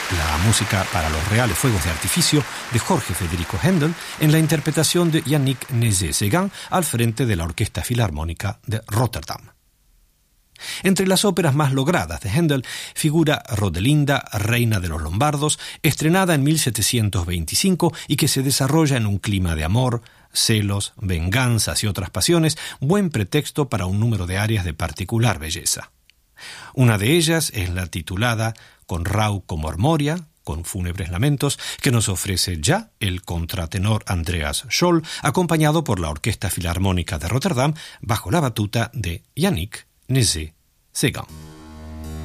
la música para los reales fuegos de artificio de Jorge Federico Händel en la interpretación de Yannick Nézet-Séguin al frente de la Orquesta Filarmónica de Rotterdam. Entre las óperas más logradas de Händel figura Rodelinda, Reina de los Lombardos, estrenada en 1725 y que se desarrolla en un clima de amor, celos, venganzas y otras pasiones, buen pretexto para un número de arias de particular belleza. Una de ellas es la titulada Con Rauco Mormoria, con fúnebres lamentos, que nos ofrece ya el contratenor Andreas Scholl, acompañado por la Orquesta Filarmónica de Rotterdam, bajo la batuta de Yannick Nézet-Séguin.